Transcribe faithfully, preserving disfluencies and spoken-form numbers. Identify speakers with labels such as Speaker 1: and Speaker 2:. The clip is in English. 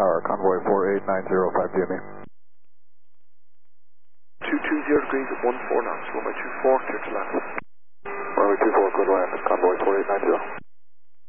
Speaker 1: tower, convoy four eight nine zero, five P M E.
Speaker 2: two two zero degrees at one four knots, runway two four, clear to land.
Speaker 1: Runway two four, clear to land, convoy four eight nine zero.